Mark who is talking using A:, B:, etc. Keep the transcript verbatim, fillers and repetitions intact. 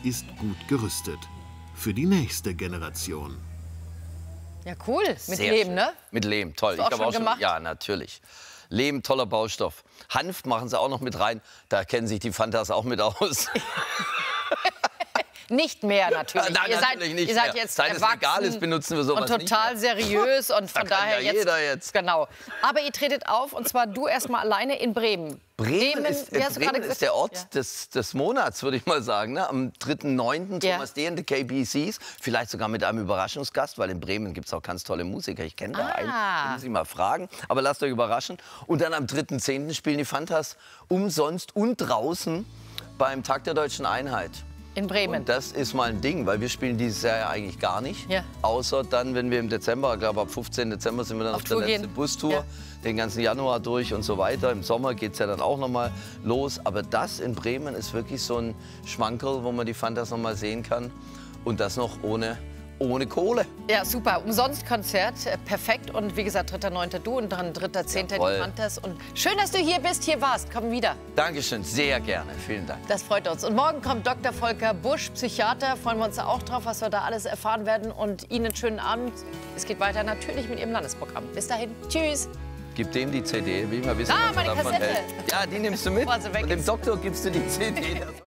A: ist gut gerüstet. Für die nächste Generation.
B: Ja, cool. Mit
C: Sehr
B: Lehm,
C: schön.
B: ne?
C: Mit Lehm, toll.
B: Hast du auch
C: Ich habe
B: schon
C: auch schon,
B: gemacht?
C: ja, natürlich. Lehm, toller Baustoff. Hanf machen sie auch noch mit rein. Da kennen sich die Fantas auch mit aus.
B: Nicht mehr natürlich.
C: Nein,
B: ihr
C: natürlich
B: seid,
C: nicht
B: ihr seid
C: mehr.
B: jetzt
C: Seit es
B: erwachsen
C: legal ist, benutzen wir sowas
B: und
C: nicht
B: total
C: mehr.
B: seriös und von
C: Da kann
B: daher
C: ja
B: jetzt,
C: jeder jetzt.
B: Genau. Aber ihr tretet auf und zwar du erstmal alleine in Bremen.
C: Bremen, ist,
B: wie hast du
C: Bremen
B: gerade
C: ist der Ort
B: Ja.
C: des, des Monats, würde ich mal sagen. Ne? Am dritten neunten
B: Ja.
C: Thomas D. und die K B Cs. Vielleicht sogar mit einem Überraschungsgast, weil in Bremen gibt es auch ganz tolle Musiker. Ich kenne da
B: Ah.
C: einen, den muss ich mal fragen. Aber lasst euch überraschen. Und dann am dritten zehnten spielen die Fantas umsonst und draußen beim Tag der Deutschen Einheit.
B: In Bremen.
C: Und das ist mal ein Ding, weil wir spielen dieses Jahr ja eigentlich gar nicht.
B: Ja.
C: Außer dann, wenn wir im Dezember, ich glaube ab fünfzehnten Dezember sind wir dann
B: Auf
C: auf, der
B: Tour
C: letzten
B: gehen.
C: Bustour,
B: Ja.
C: den ganzen Januar durch und so weiter. Im Sommer geht es ja dann auch noch mal los. Aber das in Bremen ist wirklich so ein Schmankerl, wo man die Fantas noch mal sehen kann. Und das noch ohne, ohne Kohle.
B: Ja, super. Umsonst Konzert. äh, Perfekt. Und wie gesagt, dritter neunter du und dann dritter zehnter die
C: Jawohl.
B: Fantas. Und schön, dass du hier bist, hier warst. Komm wieder.
C: Dankeschön, sehr gerne. Vielen Dank.
B: Das freut uns. Und morgen kommt Doktor Volker Busch, Psychiater. Freuen wir uns auch drauf, was wir da alles erfahren werden. Und Ihnen einen schönen Abend. Es geht weiter natürlich mit Ihrem Landesprogramm. Bis dahin. Tschüss.
C: Gib dem die C D, will ich mal wissen,
B: Ah,
C: was er
B: meine
C: davon
B: Kassette.
C: hält. Ja, die nimmst du mit.
B: Bevor sie weg
C: Und dem
B: ist.
C: Doktor gibst du die C D.